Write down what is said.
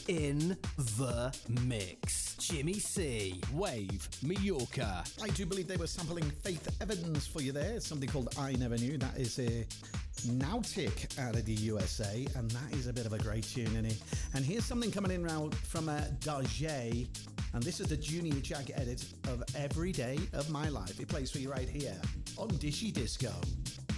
in the mix. Jimmy C. Wave, Mallorca. I do believe they were sampling Faith Evans for you there. Something called I Never Knew. That is a Nautic out of the USA, and that is a bit of a great tune in it. And here's something coming in now from Darjay, and this is the Junior Jag edit of Every Day of My Life. It plays for you right here on Dishy Disco.